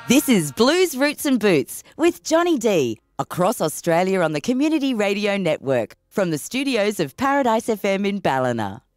This is Blues Roots and Boots with Johnny D across Australia on the Community Radio Network from the studios of Paradise FM in Ballina.